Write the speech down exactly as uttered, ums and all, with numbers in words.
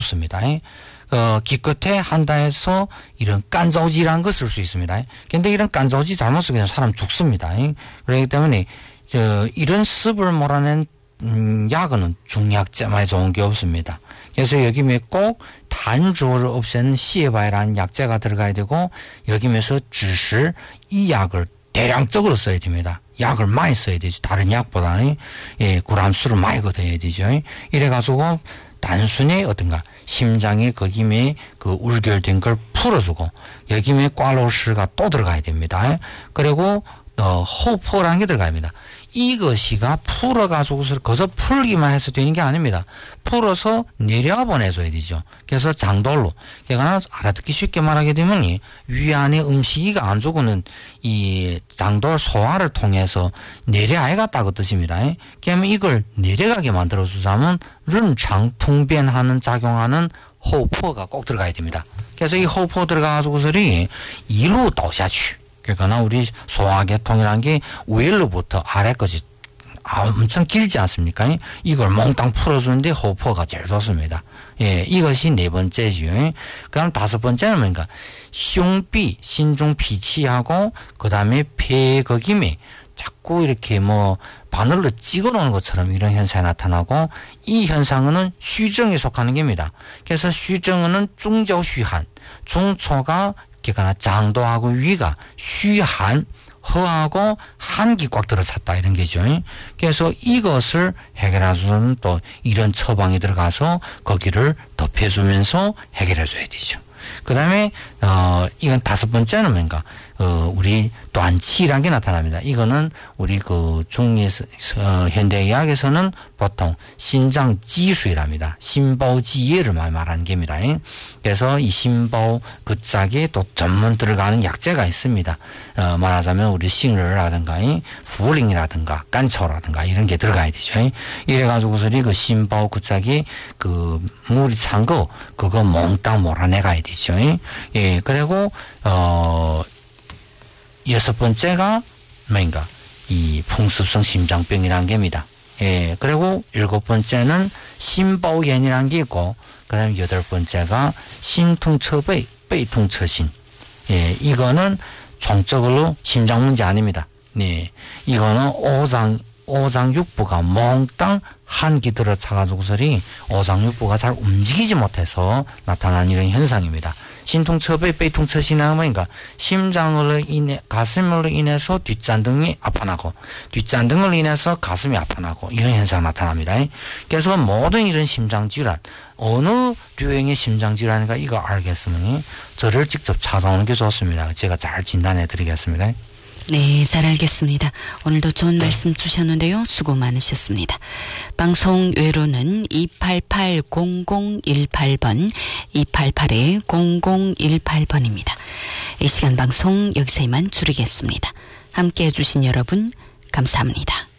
없습니다. 어, 기껏해 한다해서 이런 깐자오지라는 걸 쓸 수 있습니다. 근데 이런 깐자오지 잘못 쓰면 사람 죽습니다. 그렇기 때문에 저 이런 습을 몰아낸 음, 약은 중약제만에 좋은 게 없습니다. 그래서 여기에 꼭 단주를 없애는 시에바이라는 약제가 들어가야 되고 여기면서 주시 이 약을 대량적으로 써야 됩니다. 약을 많이 써야 되죠. 다른 약보다 예, 구람수를 많이 걷어야 되죠. 이래가지고 단순히 어떤가 심장에 거기에 그 울결된 걸 풀어주고 여기에 꽈로스가 또 들어가야 됩니다. 그리고 어, 호흡호라는 게 들어갑니다. 이것이가 풀어가지고서 거기서 풀기만 해서 되는 게 아닙니다. 풀어서 내려보내줘야 되죠. 그래서 장돌로. 그러니까 알아듣기 쉽게 말하게 되면 위안의 음식이가 안 죽고는 이 장돌 소화를 통해서 내려야 갔다고 뜻입니다. 그러면 이걸 내려가게 만들어주자면 른장통변하는 작용하는 호흡호가 꼭 들어가야 됩니다. 그래서 이 호흡호 들어가가지고서리 이루 도下去. 그러니까 우리 소화계통이라는 게 위로부터 아래까지 엄청 길지 않습니까? 이걸 몽땅 풀어주는데 호흡호가 제일 좋습니다. 예, 이것이 네 번째지요. 그다음 다섯 번째는 뭔가胸壁, 신중 피치하고 그다음에 폐 거김에 자꾸 이렇게 뭐 바늘로 찍어 놓는 것처럼 이런 현상이 나타나고 이 현상은虚症에 속하는 겁니다. 그래서虚症은 중저虚한, 중초가 그러니까 장도하고 위가虚한, 허하고 한기 꽉 들어찼다 이런 게죠. 그래서 이것을 해결해주는 또 이런 처방이 들어가서 거기를 덮여주면서 해결해줘야 되죠. 그 다음에 어 이건 다섯 번째는 뭔가 어 우리短치라는 게 나타납니다. 이거는 우리 그 중에서 어, 현대의학에서는 보통 신장지수이랍니다. 심보지예를 말하는 겁니다. 그래서 이 심보 그 짝에 또 전문 들어가는 약재가 있습니다. 어, 말하자면 우리 싱르라든가 후링이라든가 깐초라든가 이런 게 들어가야 되죠. 이래가지고서 그 심보 그 짝에 그 물이 찬 거 그거 몽땅 몰아내가야 되죠. 예, 그리고 어. 여섯 번째가 뭔가 이 풍습성 심장병이라는 겁니다. 예, 그리고 일곱 번째는 심보炎이라는 게 있고, 그다음에 여덟 번째가 신통처배, 빼통처신. 예, 이거는 총적으로 심장 문제 아닙니다. 네, 이거는 오장 오장육부가 몽땅 한기 들어차가지고서리 오장육부가 잘 움직이지 못해서 나타나는 이런 현상입니다. 신통처배, 빼통처신은 뭐니까 심장으로 인해 가슴으로 인해서 뒷잔등이 아파나고 뒷잔등을 인해서 가슴이 아파나고 이런 현상이 나타납니다. 그래서 모든 이런 심장질환 어느 류행의 심장질환인가 이거 알겠으면 저를 직접 찾아오는 게 좋습니다. 제가 잘 진단해 드리겠습니다. 네, 잘 알겠습니다. 오늘도 좋은 말씀 주셨는데요. 수고 많으셨습니다. 방송 외로는 이팔팔 공공일팔 번, 이팔팔 공공일팔 번입니다. 이 시간 방송 여기서 이만 줄이겠습니다. 함께 해주신 여러분 감사합니다.